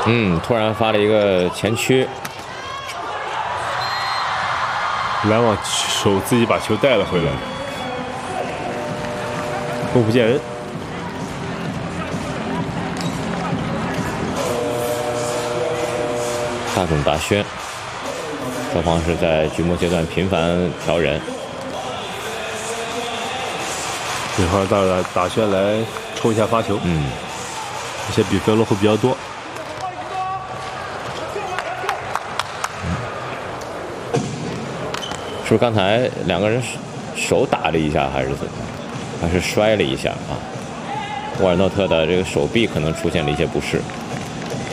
突然发了一个前屈， 篮网手自己把球带了回来，攻不见人。 大冢大轩，双方是在局末阶段频繁调人。 这会儿大轩来冲一下发球，而且比分落后比较多。 是不是刚才两个人手打了一下，还是怎么样？还是摔了一下啊？沃尔诺特的这个手臂可能出现了一些不适。